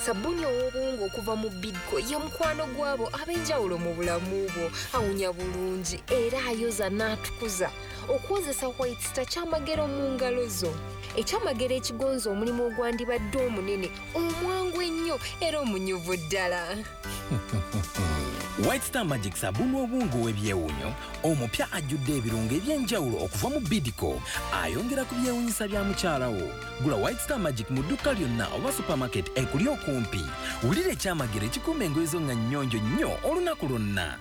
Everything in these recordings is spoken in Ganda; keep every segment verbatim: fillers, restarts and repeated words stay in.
Sabuni ow'obuwunga okuva mu Bidco ye mukwano gwabo ab'enjawulo mu bulamu bwo. Awunya bulungi era ayoza n'atukuza. Okukozesa White Star kyamagero mu ngalo zo. Ekyamagero ekigonza omulimu ogwandibadde omunene, omwangu ennyo era omunyuvu ddala. White Star Magic sabuni obungu w'ebyewunyo omupya ajjudde ebirungo eby'enjawulo okuva mu Bidco ayongera ku byewunyisa bya mukyalawo. Gula White Star Magic mu dduka lyonna oba supermarket ekuli okumpi. Wulira ekyamagero ekikuuma engoye zo nga nnyonjo nnyo olunaku lwonna.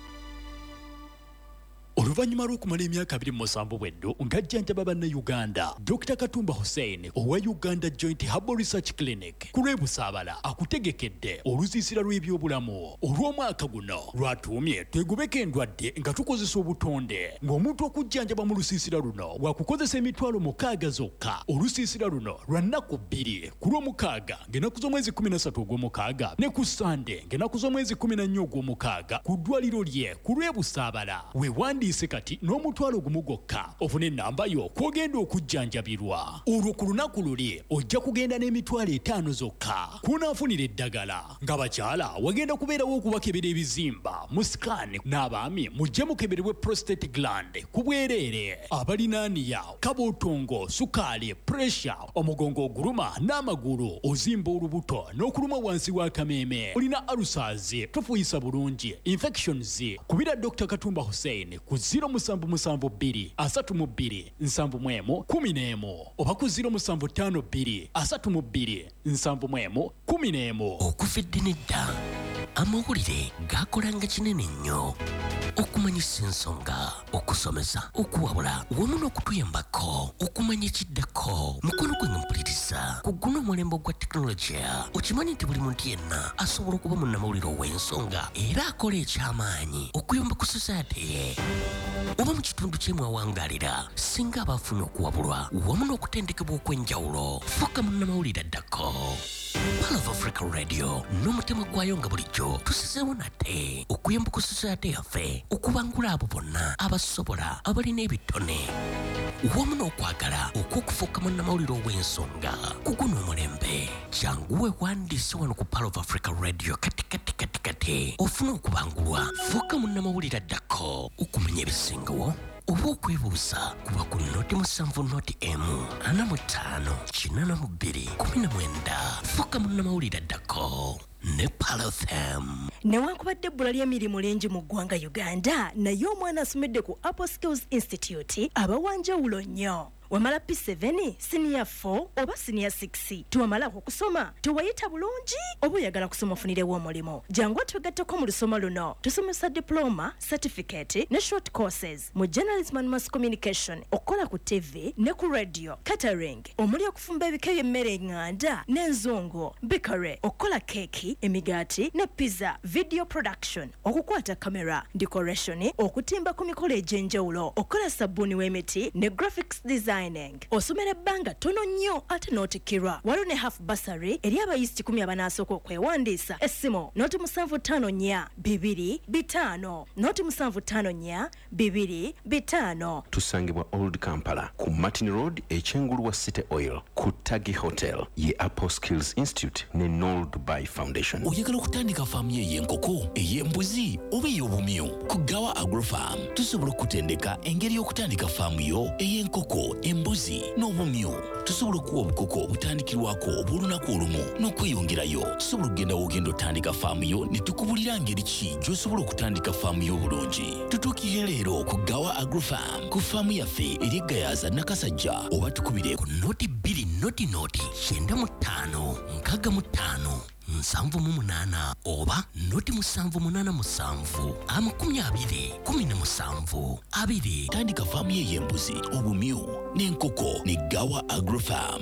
Oluvannyuma lw'okumala emyaka abiri mu musanvu bweddu ng'ajjanjaba bannayuganda, Doctor Katumba Hussein owa Uganda Joint Herbal Research Clinic ku lw'ebusaabala akutegekedde olusiisira lw'ebyobulamu olw'omwaka guno lwatuumye twegobeko endwadde nga tukozesa obutonde ng'omuntu okujjanjaba mu lusiisira luno wakukozesa emitwalo mukaaga zokka. Olusiisira luno lwa nnaku bbiri ku lw'omukaaga ng'ennaku z'omwezi kumi na ssatu ogw'omukaaga ne ku Sande ng'ennaku z'omwezi kumi na nnya ogw'omukaaga ku ddwaliro lye ku lw'ebusaabala. Weewandi kati n'omutwalo gumu gwokka ofune ennamba yo kw'ogenda okujjanjabirwa. Olwo ku lunaku luli ojja kugenda n'emitwalo etaano zokka kunaafunira eddagala. Ng'abakyala wagenda kubeerawo okubakebera ebizimba mu scan, n'abaami mujje mukeberebwe prostate gland ku bwereere, abalinaaniya, kabootongo, sukaali, pressure, omugongo oguluma n'amagulu, ozimba olubuto n'okuluma wansi w'akameeme, olina ulcers, tofuuyisa bulungi, infections. Kubira Doctor Katumba Hussein ku ziro musanvu musanvu bbiri asatu mu bbiri nsanvu mu emu kumi n'emu oba ku ziro musanvu ttaano bbiri asatu mu bbiri nsanvu mu emu kumi n'emu. Okufedde nedda amawulire gakolanga kinene nnyo okumanyisa ensonga, okusomesa, okuwabula wamu n'okutuyambako okumanya ekiddako. Mukono gwe nga mpuliriza ku guno omulembe gwa tekinologiya. Okimanyi nti buli muntu yenna asobola okuba munnamawulire ow'ensonga era akola ekyamaanyi okuyamba ku society ye oba mu kitundu kye mwawangaalira singa abafunye okuwabulwa wamu n'okutendekebwa okw'enjawulo. Fuuka munnamawulire addako. Pearl of Africa Radio n'omutima gwayo nga bulijjo tusizeewo nate okuyamba ku society yaffe okubangula abo bonna abasobola abalina ebitone wamu n'okwagala okw'okufuuka munnamawulire ow'ensonga ku guno omulembe. Janguwe wandiise wano ku Pearl of Africa Radio kati kati kati kati ofuna okubangulwa. Fuuka munnamawulire addako okumanya ebisingawo oba okwebuuza kuba ku noti musanvu noti emu ana mu ttaano kinaana mu bbiri kumi na mwenda. Fuuka munnamawulire addako ne Pearl F M. Newankubadde ebbula ly'emirimu lingi mu ggwanga Uganda, naye omwana asomedde ku Apple Skills Institute abawanjawulo nnyo. Wamala P seven, Senior four oba Senior six. Tuwamala okusoma, tuwayita bulungi oba oyagala kusoma ofunirewo omulimu. Jangu tugatteko mu lusoma luno. Tusomesa diploma, certificate ne short courses mu journalism and mass communication, okola ku T V ne ku radio, catering, omuli okufumba ebika by'emmere enganda n'enzongo, bakery, okola keki, emigaati ne pizza, video production, okukwata kamera, decoration, okutimba ku mikolo egy'enjawulo, okola sabbuuni w'emiti ne graphics design. Osomera ebbanga tono nnyo ate n'otikirwa. Waliwo ne half bursary eri abayizi kikumi abanasooka okwewandiisa. Essimu noti musanvu ttaano nnya bibiri bitaano noti musanvu ttaano nnya bibiri bitaano. Tusangibwa Old Kampala ku Martin Road ekyengulu wa City Oil ku Tagi Hotel ye Apple Skills Institute ne Noel Dubai Foundation. Oyagala okutandika faamu y'enkoko, ey'embuzi oba ey'obumyu ku Gawa Agrofarm tusobola okutendeka engeri y'okutandika faamu yo ey'enkoko, embuzi n'obumyu. Tusobola okuwa obukoko obutandikirwako obw'olunaku olumu n'okweyongerayo. Tusobola okugenda w'ogenda otandika faamu yo ne tukubulira ngeri ki gy'osobola okutandika faamu yo obulungi. Tutuukire leero ku Gawa Agrofarm ku faamu yaffe eri Gayaza Nakasajja oba tukubire ku noti bbiri noti noti kyenda mu ttaano nkaaga mu ttaano nsanvu mu munaana oba noti musanvu munaana musanvu amakumi abiri kumi na musanvu abiri. Tandika faamu ye y'embuzi, obumyu n'enkoko ne Gawa Agrofarm.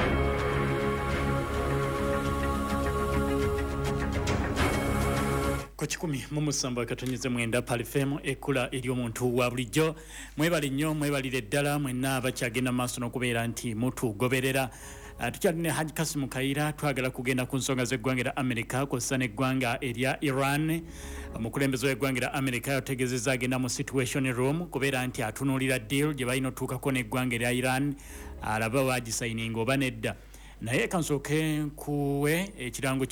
Ku kikumi mu musanvu akatonyeze mwenda Pearl F M ekula eri omuntu wa bulijjo. Mwebale nnyo, mwebalire ddala mwenna abakyagenda maaso n'okubeera nti mutugoberera. Uh, tukyalina Haji Kasimu Kaira twagala kugenda ku nsonga z'eggwanga lya America kw'ossa n'eggwanga erya Iran. Omukulembeze w'eggwanga lya America yategezezza agenda mu situation room kubeera nti atunuulira deal gye balina otuukako n'eggwanga erya Iran alaba waagisayininga oba nedda. Naye kansooke nkuwe ekirango